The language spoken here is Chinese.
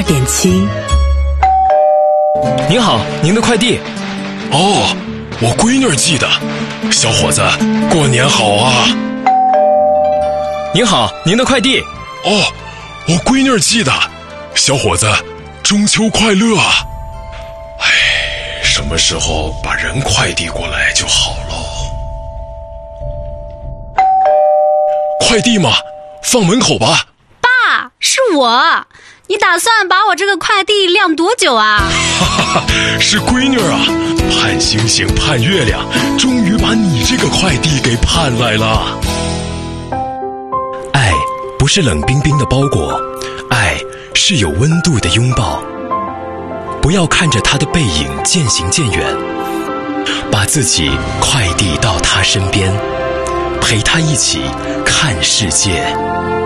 92.7。 您好，您的快递。 哦，我闺女儿寄的。小伙子，过年好啊！ 您好，您的快递。 哦，我闺女儿寄的。小伙子，中秋快乐啊！哎，什么时候把人快递过来就好喽？快递嘛，放门口吧。 爸，是我。你打算把我这个快递晾多久啊？ 是闺女啊，盼星星盼月亮，终于把你这个快递给盼来了。 爱不是冷冰冰的包裹，爱是有温度的拥抱。不要看着他的背影渐行渐远，把自己快递到他身边，陪他一起看世界。